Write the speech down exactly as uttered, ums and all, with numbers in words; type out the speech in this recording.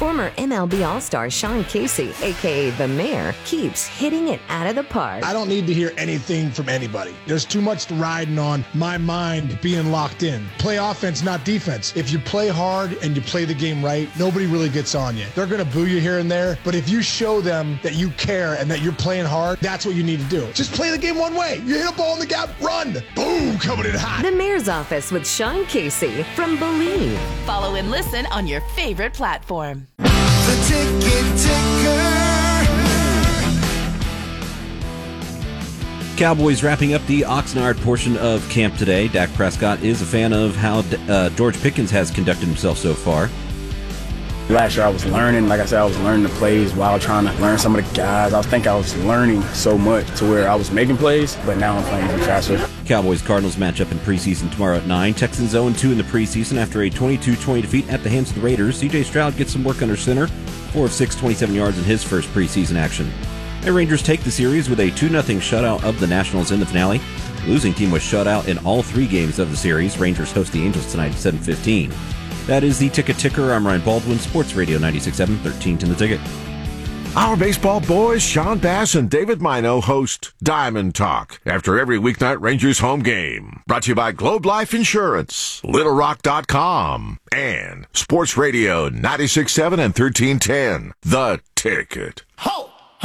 Former M L B All-Star Sean Casey, a k a. The Mayor, keeps hitting it out of the park. I don't need to hear anything from anybody. There's too much riding on my mind being locked in. Play offense, not defense. If you play hard and you play the game right, nobody really gets on you. They're going to boo you here and there, but if you show them that you care and that you're playing hard, that's what you need to do. Just play the game one way. You hit a ball in the gap, run. Boom, coming in hot. The Mayor's Office with Sean Casey from Believe. Follow and listen on your favorite platform. The Ticket Ticker. Cowboys wrapping up the Oxnard portion of camp today. Dak Prescott is a fan of how uh, George Pickens has conducted himself so far. Last year I was learning, like I said, I was learning the plays while trying to learn some of the guys. I think I was learning so much to where I was making plays, but now I'm playing even faster. Cowboys-Cardinals match up in preseason tomorrow at nine. Texans oh and two in the preseason after a twenty-two twenty defeat at the hands of the Raiders. C J Stroud gets some work under center. four of six, twenty-seven yards in his first preseason action. The Rangers take the series with a two nothing shutout of the Nationals in the finale. The losing team was shut out in all three games of the series. Rangers host the Angels tonight at seven fifteen. That is the Ticket Ticker. I'm Ryan Baldwin, Sports Radio ninety-six point seven, thirteen ten The Ticket. Our baseball boys, Sean Bass and David Mino, host Diamond Talk after every weeknight Rangers home game. Brought to you by Globe Life Insurance, Little Rock dot com, and Sports Radio ninety-six point seven and thirteen ten The Ticket. Ho!